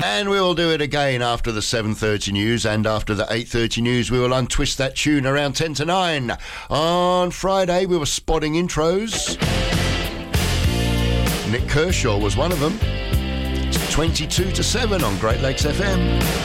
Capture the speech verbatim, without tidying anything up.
And we will do it again after the seven thirty news, and after the eight thirty news we will untwist that tune around ten to nine. On Friday we were spotting intros. Nick Kershaw was one of them. It's twenty-two to seven on Great Lakes F M.